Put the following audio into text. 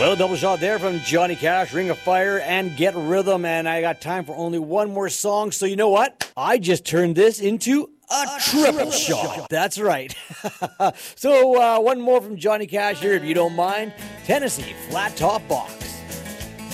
Well, double shot there from Johnny Cash, Ring of Fire, and Get Rhythm. And I got time for only one more song. So you know what? I just turned this into a triple shot. That's right. So one more from Johnny Cash here, if you don't mind. Tennessee Flat Top Box.